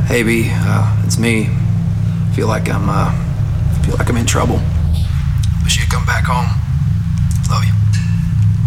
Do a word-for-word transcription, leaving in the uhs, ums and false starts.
Hey B, uh, it's me. Feel like I'm, uh, feel like I'm in trouble. Wish you'd come back home. Love you.